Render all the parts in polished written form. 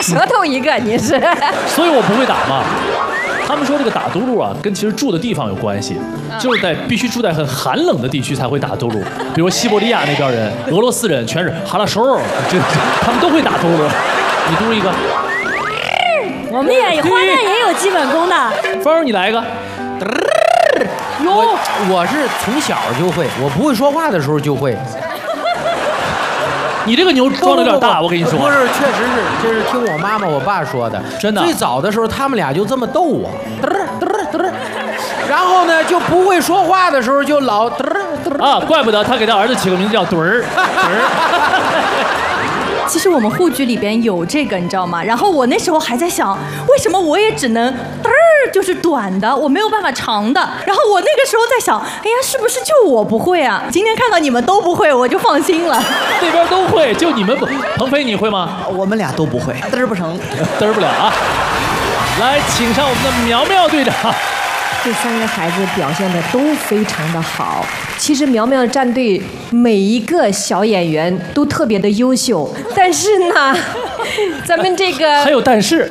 舌头一个，你是？ 所以我不会打嘛。他们说这个打嘟噜啊，跟其实住的地方有关系，就是必须住在很寒冷的地区才会打嘟噜，比如西伯利亚那边人、俄罗斯人全是哈拉手，他们都会打嘟噜。你嘟一个。 我们也花旦也有基本功的。 芳儿，你来一个。 我是从小就会，我不会说话的时候就会。 你这个牛装的有点大，我跟你说。 不是，确实是，这是听我妈妈、我爸说的。 真的。 最早的时候，他们俩就这么逗我，然后呢，就不会说话的时候就老啊，怪不得他给他儿子起个名字叫墩儿。 其实我们沪剧里边有这个，你知道吗？然后我那时候还在想，为什么我也只能就是短的，我没有办法长的。然后我那个时候在想，哎呀，是不是就我不会啊？今天看到你们都不会，我就放心了。 那边都会，就你们不。鹏飞，你会吗？ 我们俩都不会，嘚儿不成， 嘚儿不了啊！来，请上我们的苗苗队长。 这三个孩子表现的都非常的好。其实苗苗战队每一个小演员都特别的优秀，但是呢，咱们这个还有但是，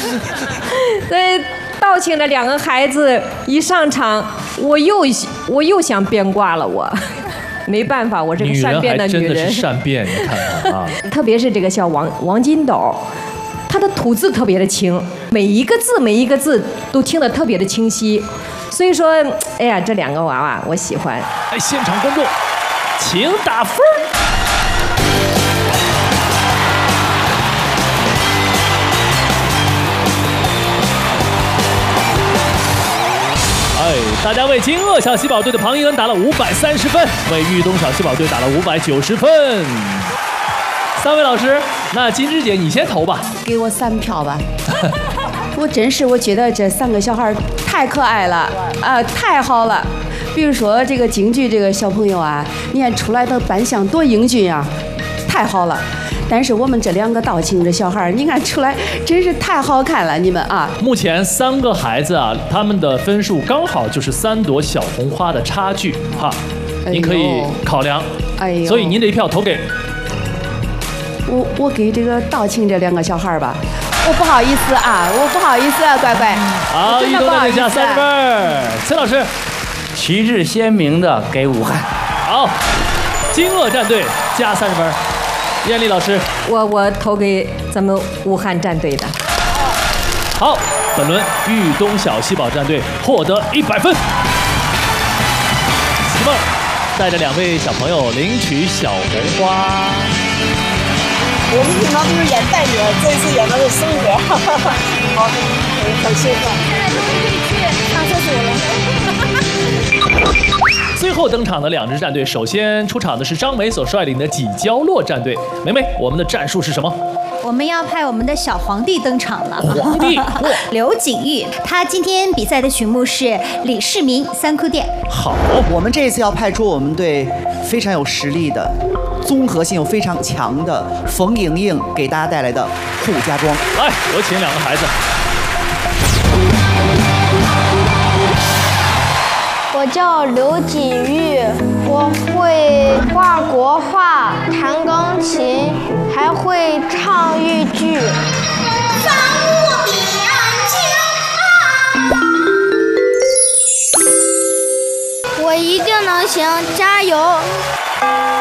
道庆的两个孩子一上场，我又想变卦了，我没办法，我这个善变的女人， 真的是善变，你看看啊。 特别是这个叫王金斗。他的吐字特别的轻，每一个字都听得特别的清晰，所以说，哎呀，这两个娃娃我喜欢。 哎，现场观众，请打分。哎，大家为金鄂小喜宝队的庞一恩打了530分，为豫东小喜宝队打了590分。三位老师，那金枝姐你先投吧， 给我3票吧。我觉得这3个小孩太可爱了啊，太好了。比如说这个京剧这个小朋友啊，你看出来的扮相多英俊啊，太好了。但是我们这2个道庆的小孩，你看出来真是太好看了，你们啊。 目前3个孩子啊，他们的分数刚好就是3朵小红花的差距哈，您可以考量。 哎呦， 所以您这一票投给。 我给这个道庆这2个小孩吧，我不好意思啊，乖乖。 好，豫东战队加30分。崔老师， 旗帜鲜明的给武汉。 好，金鄂战队加30分。艳丽老师， 我投给咱们武汉战队的。 好，本轮豫东小喜宝战队获得100分。希望带着2位小朋友领取小红花。 我们平常都是演旦角，这次演的是生角，好，很兴奋。 现在终于可以去上厕所了。 最后登场的2支战队，首先出场的是张梅所率领的几交洛战队。梅梅，我们的战术是什么？ 我们要派我们的小皇帝登场了。 皇帝刘景玉，他今天比赛的曲目是李世民《三哭殿》。 好，我们这一次要派出我们队非常有实力的、综合性又非常强的冯莹莹给大家带来的顾家庄。 来，有请2个孩子。 我叫刘景玉，我会画国画、弹钢琴，还会唱豫剧。 防务彼岸江我一定能行，加油！